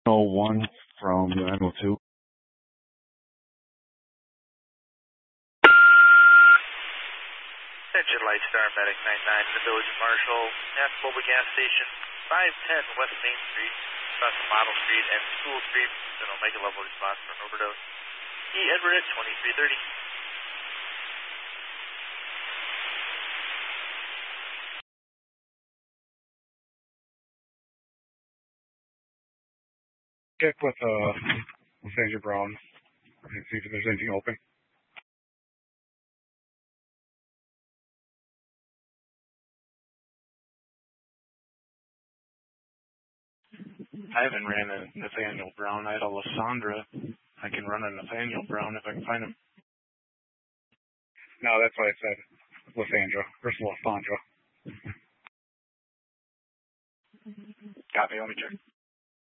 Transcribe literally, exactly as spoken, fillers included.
oh one from nine oh two. Attention Lightstar Medic ninety-nine in the Village of Marshall at Mobile Gas Station five ten West Main Street, across from Model Street and School Street. An Omega level response for an overdose. E. Edward at twenty-three thirty. Check with uh, Sandra Brown and see if there's anything open. I haven't ran a Nathaniel Brown. I had a Lysandra. I can run a Nathaniel Brown if I can find him. No, that's what I said. Lysandra. There's Lysandra. Got me. Let me check.